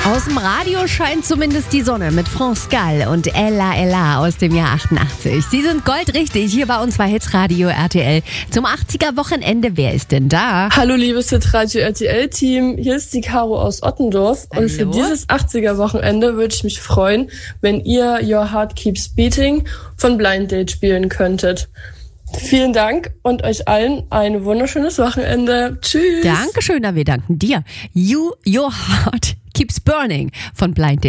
Aus dem Radio scheint zumindest die Sonne mit France Gall und Ella Ella aus dem Jahr 88. Sie sind goldrichtig hier bei uns bei Hitradio RTL. Zum 80er-Wochenende, wer ist denn da? Hallo liebes Hitradio RTL-Team, hier ist die Caro aus Ottendorf. Hallo. Und für dieses 80er-Wochenende würde ich mich freuen, wenn ihr Your Heart Keeps Beating von Blind Date spielen könntet. Vielen Dank und euch allen ein wunderschönes Wochenende. Tschüss. Dankeschön, wir danken dir. Your Heart Keeps Burning von Blind Date.